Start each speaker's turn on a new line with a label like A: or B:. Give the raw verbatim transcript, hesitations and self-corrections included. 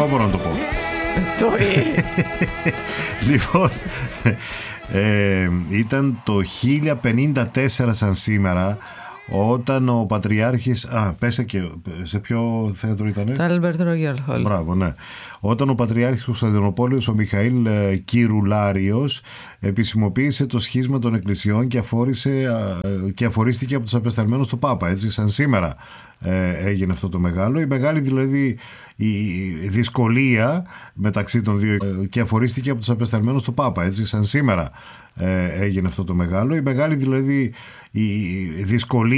A: εγώ μπορώ να το πω. Λοιπόν, ε, ήταν το χίλια πενήντα τέσσερα σαν σήμερα, όταν ο Πατριάρχης... Α, πέσε και σε ποιο θέατρο ήτανε?
B: Το Albert Royal Hall.
A: Μπράβο, ναι. Όταν ο Πατριάρχης Κωνσταντινοπόλεως, ο Μιχαήλ Κυρουλάριος, επισημοποίησε το σχίσμα των εκκλησιών και, αφόρησε, και αφορίστηκε από τους απεσταλμένους του Πάπα, έτσι, σαν σήμερα ε, έγινε αυτό το μεγάλο. Η μεγάλη δηλαδή η δυσκολία μεταξύ των δύο ε, και αφορίστηκε από τους απεσταλμένους του Πάπα, έτσι, σαν σήμερα ε, έγινε αυτό το μεγάλο. Η μεγάλη δηλαδή η δυσκολία